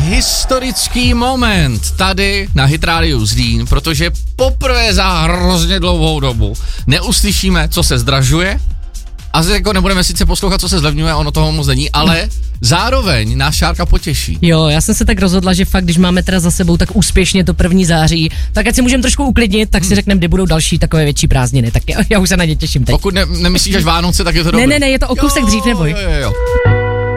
historický moment tady na Hit Radio Zlín, protože poprvé za hrozně dlouhou dobu neuslyšíme, co se zdražuje, a jako nebudeme sice poslouchat, co se zlevňuje, ono toho moc není, ale zároveň nás Šárka potěší. Jo, já jsem se tak rozhodla, že fakt, když máme teda za sebou tak úspěšně to 1. září, tak ať si můžeme trošku uklidnit, tak si řekneme, kdy budou další takové větší prázdniny, tak já už se na ně těším teď. Pokud nemyslíš až Vánoce, tak je to dobré. Ne, je to o kousek dřív, neboj. Jo.